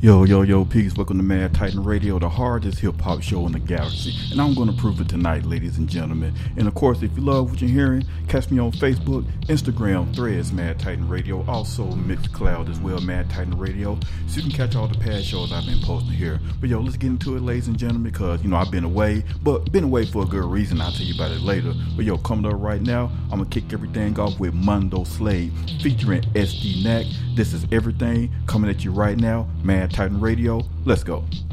Yo, peace. Welcome to Mad Titan Radio, the hardest hip-hop show in the galaxy. And I'm going to prove it tonight, ladies and gentlemen. And of course, if you love what you're hearing, catch me on Facebook, Instagram, Threads, Mad Titan Radio. Also, Mixcloud as well, Mad Titan Radio. So you can catch all the past shows I've been posting here. But let's get into it, ladies and gentlemen, because, I've been away. But been away for a good reason. I'll tell you about it later. But coming up right now, I'm going to kick everything off with Mondo Slave featuring SD Knack. This is everything coming at you right now. Mad Titan Radio. Let's go.